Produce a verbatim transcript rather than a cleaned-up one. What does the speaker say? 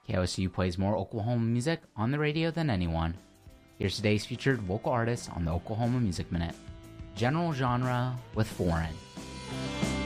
K O S U plays more Oklahoma music on the radio than anyone. Here's today's featured local artist on the Oklahoma Music Minute. General genre with foreign.